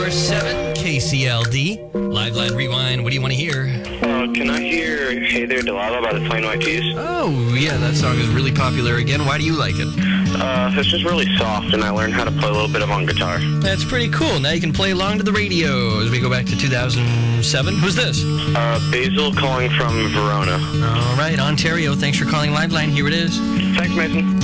104.7 KCLD. Live Line Rewind. What do you want to hear? Can I hear Hey There Delilah by the Plain White T's? Oh, yeah, that song is really popular again. Why do you like it? It's just really soft, and I learned how to play a little bit of on guitar. That's pretty cool. Now you can play along to the radio as we go back to 2007. Who's this? Basil calling from Verona. All right, Ontario. Thanks for calling Live Line. Here it is. Thanks, Mason.